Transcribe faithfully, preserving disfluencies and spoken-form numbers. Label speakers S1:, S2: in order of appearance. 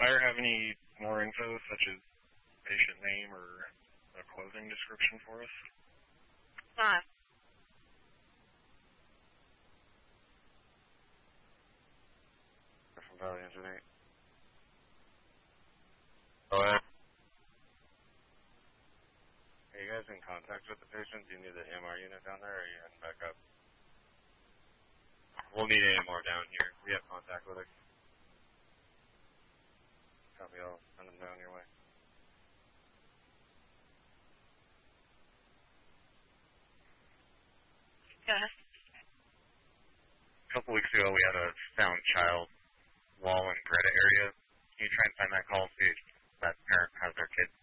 S1: Fire have any more info, such as patient name or a clothing description for us?
S2: Not.
S3: From Valley Engineering. Go ahead. Are you guys in contact with the patient? Do you need the E M R unit down there, or are you heading back up? We'll need A M R down here. We have contact with her. Copy, I'll send them down your way.
S2: Yeah.
S3: A couple weeks ago, we had a found child wall in Greta area. Can you try and find that call, see if that parent has their kid